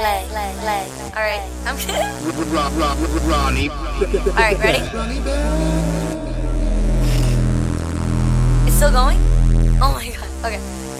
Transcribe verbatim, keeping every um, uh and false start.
leg, leg, leg. All right, I'm Ronnie. All right, ready? It's still going? Oh my god. Okay.